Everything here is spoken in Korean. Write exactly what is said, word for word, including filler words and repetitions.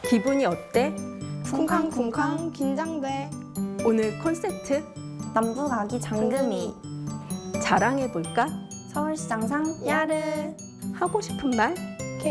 기분이 어때? 쿵쾅쿵쾅 긴장돼. 오늘 콘서트 남부가기 장금이 자랑해볼까? 서울시장상 야르. 하고 싶은 말?